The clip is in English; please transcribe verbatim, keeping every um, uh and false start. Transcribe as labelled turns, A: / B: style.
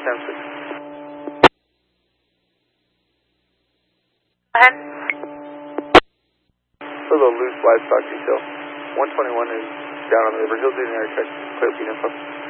A: Sam six.
B: Go ahead.
A: For the loose livestock detail, one twenty-one is down on the river. He'll do generic check, clear feed info.